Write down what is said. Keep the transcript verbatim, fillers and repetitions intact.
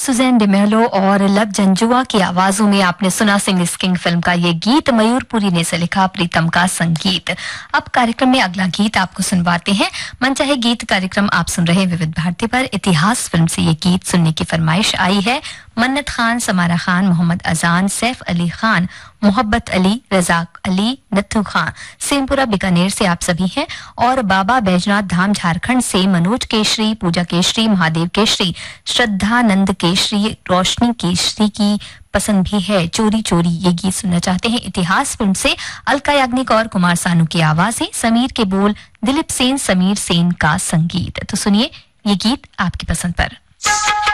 Suzanne D'Mello और लब जंजुआ की आवाजों में आपने सुना सिंग इज किंग फिल्म का ये गीत। मयूरपुरी ने से लिखा, प्रीतम का संगीत। अब कार्यक्रम में अगला गीत आपको सुनवाते हैं। मनचाहे गीत कार्यक्रम आप सुन रहे विविध भारती पर। इतिहास फिल्म से ये गीत सुनने की फरमाइश आई है। मन्नत खान, समारा खान, मोहम्मद अजान, सैफ अली खान, मोहब्बत अली, रजाक अली, नथु खान, सेमपुरा बीकानेर से आप सभी हैं। और बाबा बैजनाथ धाम झारखंड से मनोज केशरी, पूजा केशरी, महादेव केशरी, श्रद्धानंद केशरी, रोशनी केशरी की पसंद भी है। चोरी चोरी ये गीत सुनना चाहते हैं। इतिहास फिल्म से अलका याग्निक और कुमार सानू की आवाजें, समीर के बोल, दिलीप सेन, समीर सेन का संगीत। तो सुनिए ये गीत आपकी पसंद पर।